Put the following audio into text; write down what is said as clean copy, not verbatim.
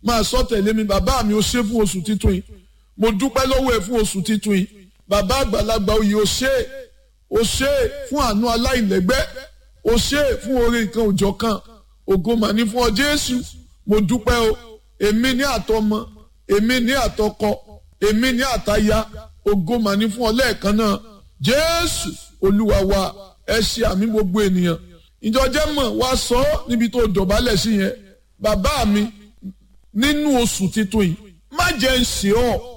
máa sọ tẹ̀lé mi. Bàbá mi ó ṣe fún oṣù titun yìí, mo dúpẹ́ lọ́wọ́ ẹ̀ fún oṣù titun yìí. Bàbá àgbàlagbà oyè ó ṣe fún àánú aláìlẹ́gbẹ́, ó ṣe fún oore nǹkan òjọ̀ kan. Ògo mà ní fún ọ Jésù. Mo dúpẹ́ o, èmi ní àtọmọ, èmi ní àtọkọ, èmi ní àtaya. Ògo mà ní fún ọ lẹ́ẹ̀kan náà. Jésù Olúwa wa, ẹ ṣe àmì gbogbo ènìyàn. Ìjọ jẹ́ mọ̀ wá sọ ọ́ níbi tó dọ̀bálẹ̀ sí yẹn. Bàbá mi, nínú oṣù titun yìí, má jẹ́ ń ṣe ọ́.